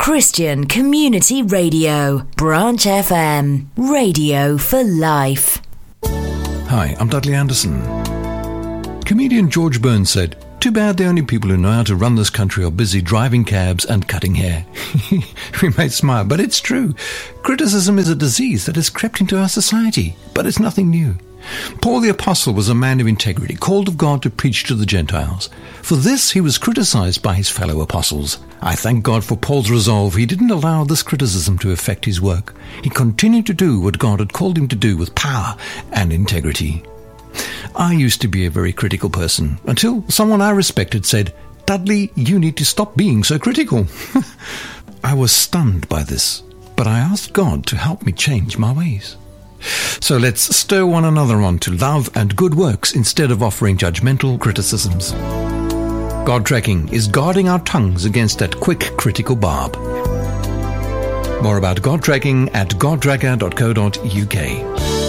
Christian Community Radio, Branch FM, radio for life. Hi, I'm Dudley Anderson. Comedian George Burns said, "Too bad the only people who know how to run this country are busy driving cabs and cutting hair." We may smile, but it's true. Criticism is a disease that has crept into our society, but it's nothing new. Paul the Apostle was a man of integrity, called of God to preach to the Gentiles. For this he was criticized by his fellow apostles. I thank God for Paul's resolve. He didn't allow this criticism to affect his work. He continued to do what God had called him to do with power and integrity. I used to be a very critical person until someone I respected said, "Dudley, you need to stop being so critical." I was stunned by this, but I asked God to help me change my ways. So let's stir one another on to love and good works instead of offering judgmental criticisms. God tracking is guarding our tongues against that quick critical barb. More about God tracking at godtracker.co.uk.